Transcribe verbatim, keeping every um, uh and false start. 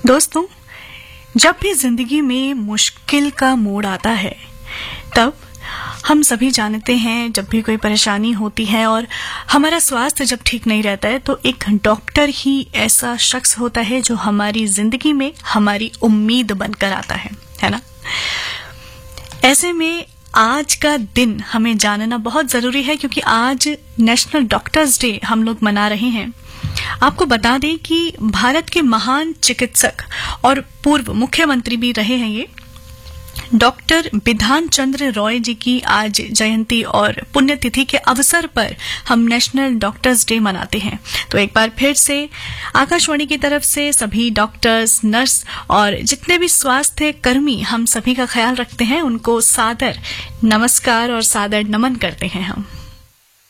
दोस्तों, जब भी जिंदगी में मुश्किल का मोड़ आता है तब हम सभी जानते हैं, जब भी कोई परेशानी होती है और हमारा स्वास्थ्य जब ठीक नहीं रहता है तो एक डॉक्टर ही ऐसा शख्स होता है जो हमारी जिंदगी में हमारी उम्मीद बनकर आता है है ना। ऐसे में आज का दिन हमें जानना बहुत जरूरी है क्योंकि आज नेशनल डॉक्टर्स डे हम लोग मना रहे हैं। आपको बता दें कि भारत के महान चिकित्सक और पूर्व मुख्यमंत्री भी रहे हैं ये डॉक्टर बिधान चंद्र रॉय जी की आज जयंती और पुण्यतिथि के अवसर पर हम नेशनल डॉक्टर्स डे मनाते हैं। तो एक बार फिर से आकाशवाणी की तरफ से सभी डॉक्टर्स, नर्स और जितने भी स्वास्थ्य कर्मी हम सभी का ख्याल रखते हैं, उनको सादर नमस्कार और सादर नमन करते हैं हम।